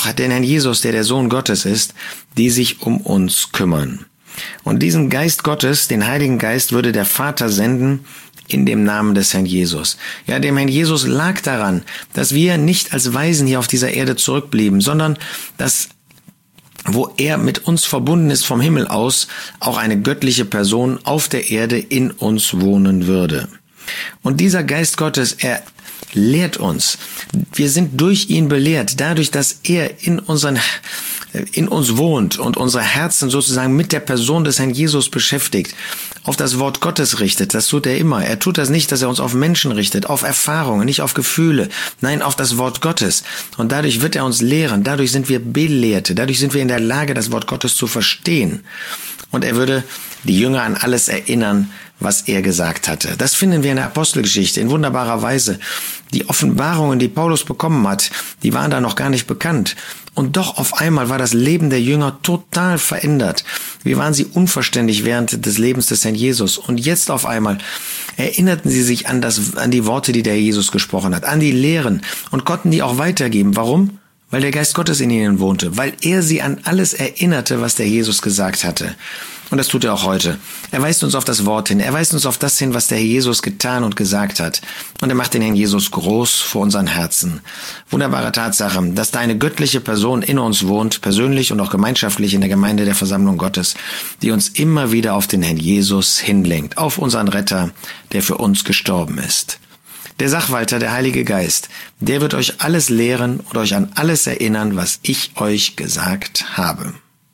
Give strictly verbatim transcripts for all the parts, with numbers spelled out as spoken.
auch den Herrn Jesus, der der Sohn Gottes ist, die sich um uns kümmern. Und diesen Geist Gottes, den Heiligen Geist, würde der Vater senden in dem Namen des Herrn Jesus. Ja, dem Herrn Jesus lag daran, dass wir nicht als Waisen hier auf dieser Erde zurückblieben, sondern dass, wo er mit uns verbunden ist vom Himmel aus, auch eine göttliche Person auf der Erde in uns wohnen würde. Und dieser Geist Gottes, er lehrt uns. Wir sind durch ihn belehrt, dadurch, dass er in unseren in uns wohnt und unsere Herzen sozusagen mit der Person des Herrn Jesus beschäftigt, auf das Wort Gottes richtet. Das tut er immer. Er tut das nicht, dass er uns auf Menschen richtet, auf Erfahrungen, nicht auf Gefühle, nein, auf das Wort Gottes. Und dadurch wird er uns lehren, dadurch sind wir Belehrte, dadurch sind wir in der Lage, das Wort Gottes zu verstehen. Und er würde die Jünger an alles erinnern, was er gesagt hatte. Das finden wir in der Apostelgeschichte in wunderbarer Weise. Die Offenbarungen, die Paulus bekommen hat, die waren da noch gar nicht bekannt. Und doch auf einmal war das Leben der Jünger total verändert. Wie waren sie unverständlich während des Lebens des Herrn Jesus. Und jetzt auf einmal erinnerten sie sich an das, an die Worte, die der Herr Jesus gesprochen hat, an die Lehren und konnten die auch weitergeben. Warum? Weil der Geist Gottes in ihnen wohnte, weil er sie an alles erinnerte, was der Jesus gesagt hatte. Und das tut er auch heute. Er weist uns auf das Wort hin. Er weist uns auf das hin, was der Herr Jesus getan und gesagt hat. Und er macht den Herrn Jesus groß vor unseren Herzen. Wunderbare Tatsache, dass da eine göttliche Person in uns wohnt, persönlich und auch gemeinschaftlich in der Gemeinde der Versammlung Gottes, die uns immer wieder auf den Herrn Jesus hinlenkt, auf unseren Retter, der für uns gestorben ist. Der Sachwalter, der Heilige Geist, der wird euch alles lehren und euch an alles erinnern, was ich euch gesagt habe.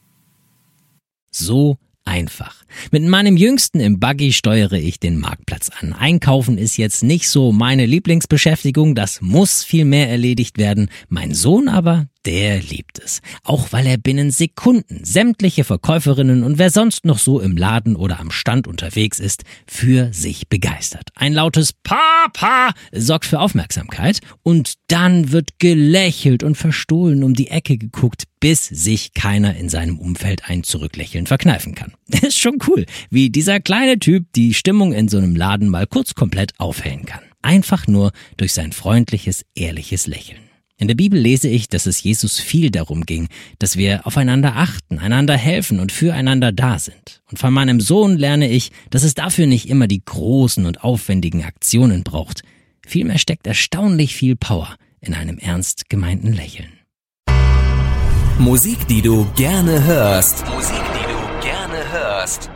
So einfach. Mit meinem Jüngsten im Buggy steuere ich den Marktplatz an. Einkaufen ist jetzt nicht so meine Lieblingsbeschäftigung, das muss viel mehr erledigt werden. Mein Sohn aber, der liebt es. Auch weil er binnen Sekunden sämtliche Verkäuferinnen und wer sonst noch so im Laden oder am Stand unterwegs ist, für sich begeistert. Ein lautes Papa sorgt für Aufmerksamkeit und dann wird gelächelt und verstohlen um die Ecke geguckt, bis sich keiner in seinem Umfeld ein Zurücklächeln verkneifen kann. Ist schon cool, wie dieser kleine Typ die Stimmung in so einem Laden mal kurz komplett aufhellen kann. Einfach nur durch sein freundliches, ehrliches Lächeln. In der Bibel lese ich, dass es Jesus viel darum ging, dass wir aufeinander achten, einander helfen und füreinander da sind. Und von meinem Sohn lerne ich, dass es dafür nicht immer die großen und aufwendigen Aktionen braucht. Vielmehr steckt erstaunlich viel Power in einem ernst gemeinten Lächeln. Musik, die du gerne hörst. Musik, die du gerne hörst.